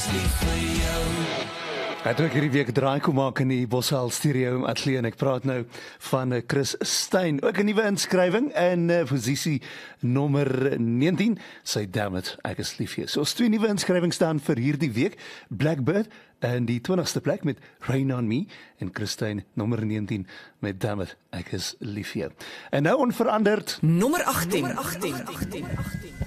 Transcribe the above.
Het ook hierdie week draai kom maak in die Bosal Stereo Ateljee en ek praat nou van Chris Steyn. Ook 'n nuwe inskrywing in posisie nommer 19. Sy damn it, ek is lief vir jou. So ons twee nuwe inskrywings staan vir hierdie week. Blackbird in die 20ste plek met Rain on Me en Chris Steyn nommer 19 met damn it, ek is lief vir jou. En nou onveranderd Nommer 18.